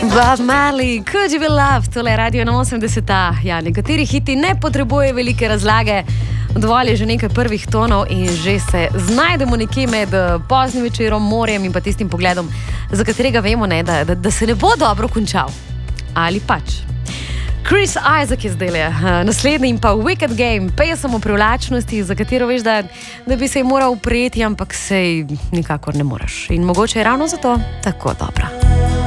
Bob Marley, Could You Be Loved, tole je Radio 81. Ja, nekateri hiti ne potrebuje velike razlage, dovolj je že nekaj prvih tonov in že se znajdemo nekje med poznim večerom, morjem in pa tistim pogledom, za katerega vemo, ne, da se ne bo dobro končal. Ali pač. Chris Isaak je zdaj le, naslednji in pa Wicked Game, pesem o privlačnosti, za katero veš, da bi se ji moral prijeti, ampak se ji nikakor ne moreš. In mogoče je ravno zato tako dobra.